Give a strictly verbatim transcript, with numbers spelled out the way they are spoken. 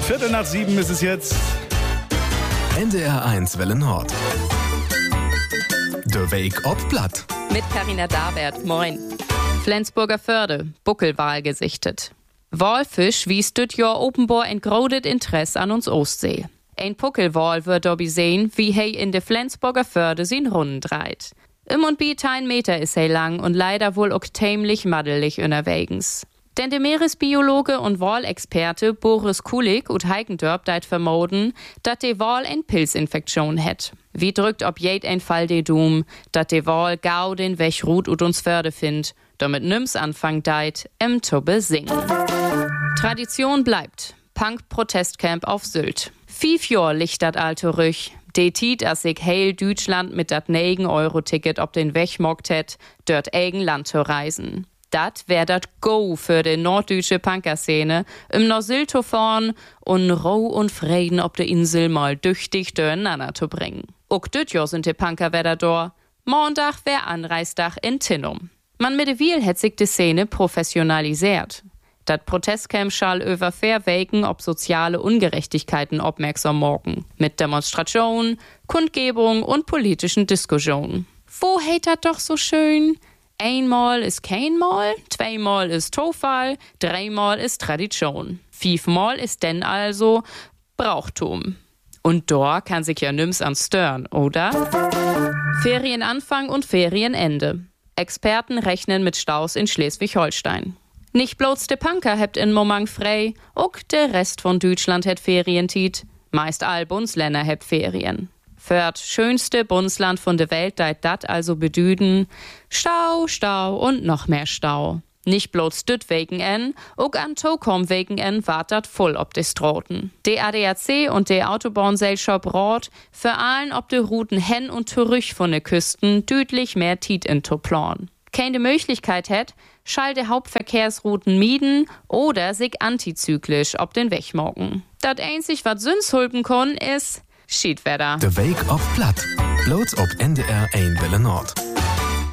Viertel nach sieben ist es jetzt. N D R eins Welle Nord. Der Weg ob Blatt. Mit Carina Dabert, moin. Flensburger Förde, Buckelwal gesichtet. Walfisch wies dit Jahr offenbar ein großes Interesse an uns Ostsee. Ein Buckelwal wird dabei sehen, wie he in de Flensburger Förde sin Runden dreht. Im und bi ein Meter ist he lang und leider wohl auch tämlich maddelig unterwegs. Denn der Meeresbiologe und Walexperte Boris Kulik ut Heikendörp deit vermoden, dat de Wal ein Pilzinfektion het. Wie drückt ob jed ein Fall de Doom, dat de Wal gau den Weg ruht ut uns Förde find, damit nims Anfang deit im Tubbe singen. Tradition bleibt. Punk-Protestcamp auf Sylt. Fief Jahr licht dat alte Rüch. De Tiet, as ich heil Deutschland mit dat negen Euro Ticket ob den Weg mockt het, dort eigen Land zu reisen. Dat wär dat Go für de norddeutsche Punkerszene im Norsilto vorn und Roh und Frieden ob de Insel mal düchtig durcheinander zu bringen. Ook düt Jahr sind de Punker wieder da. Montag wär Anreisdach in Tinnum. Man mit de Wiel het sich de Szene professionalisiert. Dat Protestcamp schall über vier Wegen ob soziale Ungerechtigkeiten aufmerksam morgen. Mit Demonstrationen, Kundgebung und politischen Diskussionen. Wo hätt dat doch so schön? Einmal ist kein Mal, zweimal ist Tofall, dreimal ist Tradition. Fünfmal ist denn also Brauchtum. Und da kann sich ja nims an stören, oder? Ferienanfang und Ferienende. Experten rechnen mit Staus in Schleswig-Holstein. Nicht bloß de Punker hebt in Moment frei, auch der Rest von Deutschland het Ferientiet. Meist all Bundesländer hebt Ferien. Fört schönste Bundesland von der Welt deit dat also bedüden. Stau, Stau und noch mehr Stau. Nicht bloß düt wegen en, auch an Tokom wegen en wart dat voll ob de Stroten. De A D A C und de Autobahngesellschaft Rot für allen ob de Routen hen und zurück von de Küsten düdlich mehr Tiet in to plan. Keine Möglichkeit het, schall de Hauptverkehrsrouten mieden oder sich antizyklisch ob den Weg morgen. Dat einzig wat Süns hulpen kon is Schiedwetter. Der Weg ob Blatt. Bloß ob N D R eins Welle Nord.